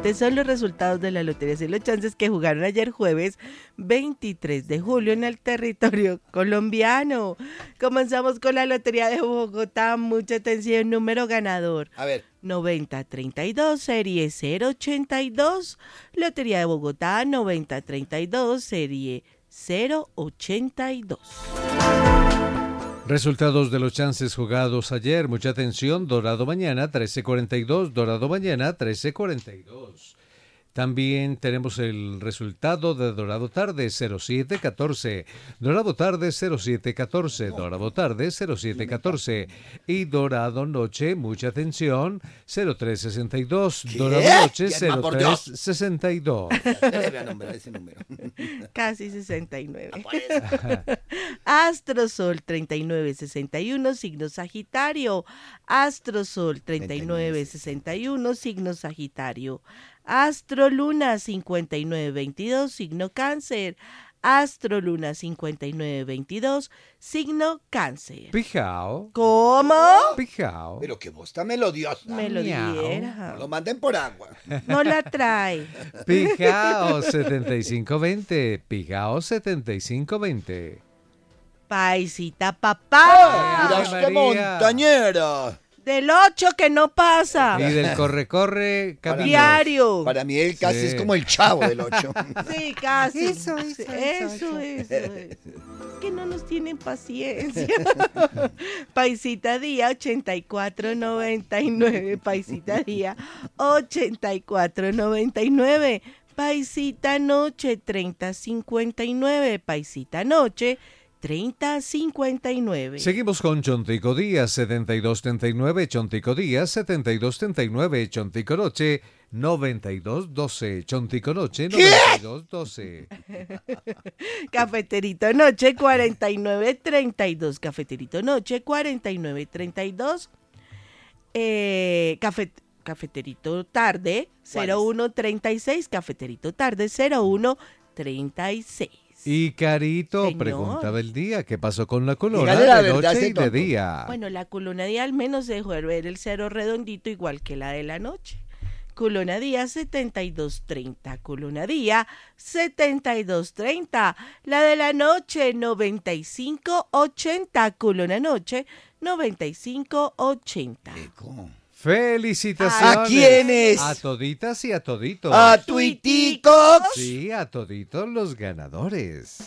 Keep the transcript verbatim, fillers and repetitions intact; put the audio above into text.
siguientes son los resultados de la Lotería y los chances que jugaron ayer jueves veintitrés de julio en el territorio colombiano. Comenzamos con la Lotería de Bogotá. Mucha atención, número ganador. A ver. noventa treinta y dos, serie cero ochenta y dos. Lotería de Bogotá, noventa treinta y dos, serie cero ochenta y dos. Resultados de los chances jugados ayer. Mucha atención. Dorado mañana, trece cuarenta y dos. Dorado mañana, trece cuarenta y dos. También tenemos el resultado de Dorado tarde, cero siete catorce. Dorado tarde, cero siete catorce. Dorado tarde, cero siete catorce. Y Dorado noche, mucha atención, cero tres sesenta y dos. ¿Qué? Dorado noche, Germán, cero tres sesenta y dos. Debe nombrar ese número. Casi sesenta y nueve. Aparece. Astrosol treinta y nueve sesenta y uno, signo Sagitario. Astrosol treinta y nueve sesenta y uno, signo Sagitario. Astroluna cincuenta y nueve veintidós, signo Cáncer. Astroluna cincuenta y nueve veintidós, signo Cáncer. Pijao. ¿Cómo? Pijao. Pero qué voz tan melodiosa. Me lo Miau. diera. No lo manden por agua. No la trae. Pijao setenta y cinco veinte. Pijao setenta y cinco veinte. Paisita papá. ¡Mira Ay, usted, María. montañera! Del ocho que no pasa. Y del corre-corre camino. Diario. Para mí él casi Sí. es como el Chavo del ocho. Sí, casi. Eso, eso, eso, eso, eso, eso. Que no nos tienen paciencia. Paisita Día ochenta y cuatro noventa y nueve. Paisita Día ochenta y cuatro noventa y nueve. Paisita Noche treinta cincuenta y nueve. Paisita Noche treinta cincuenta y nueve. Seguimos con Chontico Díaz, setenta y dos treinta y nueve, Chontico Díaz, setenta y dos treinta y nueve, Chontico Noche, noventa y dos doce, Chontico Noche, noventa y dos doce. Cafeterito Noche cuarenta y nueve treinta y dos. Cafeterito Noche cuarenta y nueve treinta y dos. Eh, cafet, cafeterito Tarde cero uno treinta y seis. Cafeterito Tarde cero uno treinta y seis. Y Carito, Señor. pregunta del día, ¿qué pasó con la colona Dígale la de verdad, noche ese y de tonto. día? Bueno, la colona día al menos dejó de ver el cero redondito igual que la de la noche. Colona día setenta y dos treinta, colona día setenta y dos treinta, la de la noche noventa y cinco ochenta, colona noche noventa y cinco ochenta. Eco. Felicitaciones. ¿A quiénes? A toditas y a toditos. ¡A tuiticos! Sí, a toditos los ganadores.